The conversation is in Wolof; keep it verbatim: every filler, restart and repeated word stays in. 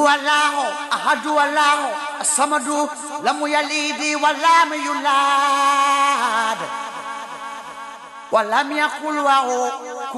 Allahu ahadu Allahu as-samadu lam yalid wa lam yulad wa lam yakul lahu